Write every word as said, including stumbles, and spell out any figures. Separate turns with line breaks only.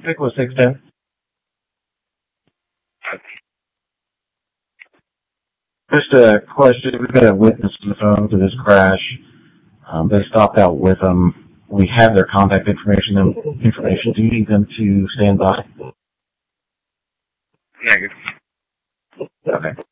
traffic was six ten. Just a question. We've got a witness on the phone to this crash. Um, they stopped out with them. We have their contact information. Information. Do you need them to stand by?
Negative.
Okay.